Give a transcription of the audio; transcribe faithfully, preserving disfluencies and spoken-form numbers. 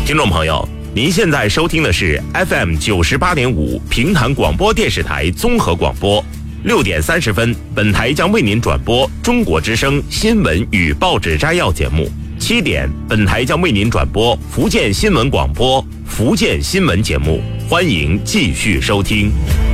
听众朋友，您现在收听的是 F M 九十八点五平潭广播电视台综合广播。六点三十分，本台将为您转播中国之声新闻与报纸摘要节目。七点，本台将为您转播福建新闻广播福建新闻节目，欢迎继续收听。